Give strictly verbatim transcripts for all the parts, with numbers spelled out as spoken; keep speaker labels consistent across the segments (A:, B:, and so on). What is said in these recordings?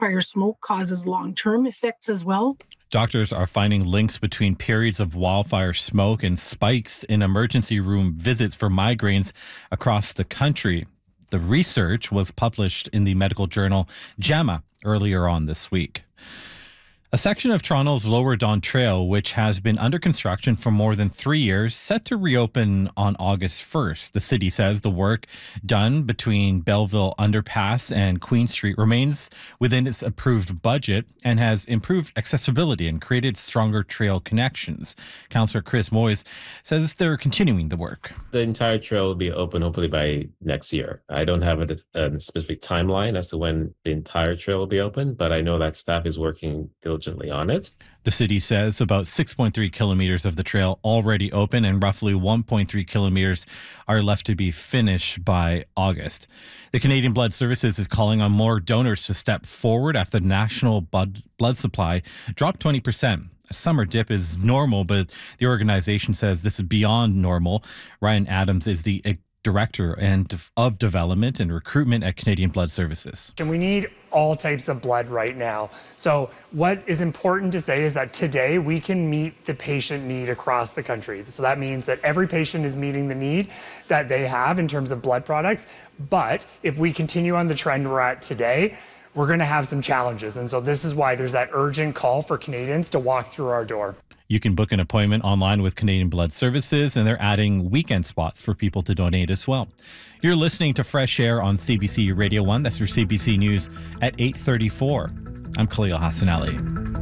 A: wildfire smoke causes long-term effects as well.
B: Doctors are finding links between periods of wildfire smoke and spikes in emergency room visits for migraines across the country. The research was published in the medical journal JAMA earlier on this week. A section of Toronto's Lower Don Trail, which has been under construction for more than three years, set to reopen on August first. The city says the work done between Belleville Underpass and Queen Street remains within its approved budget and has improved accessibility and created stronger trail connections. Councillor Chris Moyes says they're continuing the work.
C: The entire trail will be open hopefully by next year. I don't have a, a specific timeline as to when the entire trail will be open, but I know that staff is working diligently on it.
B: The city says about six point three kilometers of the trail already open and roughly one point three kilometers are left to be finished by August. The Canadian Blood Services is calling on more donors to step forward after the national blood, blood supply dropped twenty percent. A summer dip is normal, but the organization says this is beyond normal. Ryan Adams is the Director and of Development and Recruitment at Canadian Blood Services.
D: And we need all types of blood right now. So what is important to say is that today we can meet the patient need across the country. So that means that every patient is meeting the need that they have in terms of blood products. But if we continue on the trend we're at today, we're going to have some challenges. And so this is why there's that urgent call for Canadians to walk through our door.
B: You can book an appointment online with Canadian Blood Services, and they're adding weekend spots for people to donate as well. You're listening to Fresh Air on C B C Radio one. That's your C B C News at eight thirty-four. I'm Khalil Hassan Ali.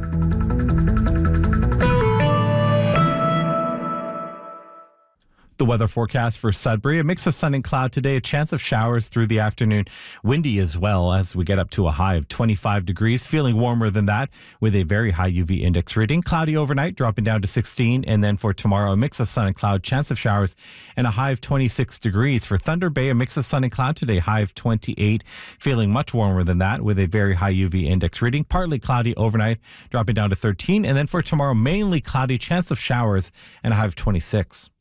B: The weather forecast for Sudbury, a mix of sun and cloud today, a chance of showers through the afternoon. Windy as well as we get up to a high of twenty-five degrees, feeling warmer than that with a very high U V index reading. Cloudy overnight, dropping down to sixteen. And then for tomorrow, a mix of sun and cloud, chance of showers, and a high of twenty-six degrees. For Thunder Bay, a mix of sun and cloud today, high of twenty-eight, feeling much warmer than that with a very high U V index reading. Partly cloudy overnight, dropping down to thirteen. And then for tomorrow, mainly cloudy, chance of showers, and a high of twenty-six.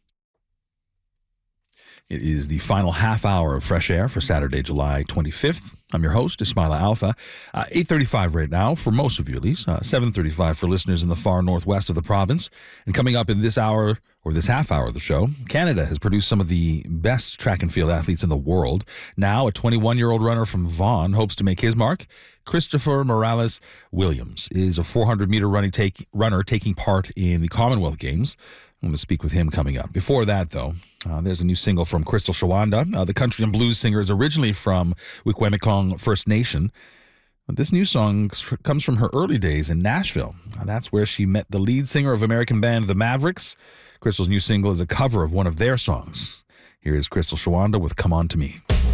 E: It is the final half hour of Fresh Air for Saturday, July twenty-fifth. I'm your host, Ismaila Alfa. Uh, eight thirty-five right now, for most of you at least. Uh, seven thirty-five for listeners in the far northwest of the province. And coming up in this hour, or this half hour of the show, Canada has produced some of the best track and field athletes in the world. Now, a twenty-one-year-old runner from Vaughan hopes to make his mark. Christopher Morales Williams is a four hundred meter running take, runner taking part in the Commonwealth Games. I'm going to speak with him coming up. Before that, though, uh, there's a new single from Crystal Shawanda. Uh, the country and blues singer is originally from Wikwemikong First Nation. But this new song comes from her early days in Nashville. Uh, that's where she met the lead singer of American band The Mavericks. Crystal's new single is a cover of one of their songs. Here is Crystal Shawanda with Come On To Me.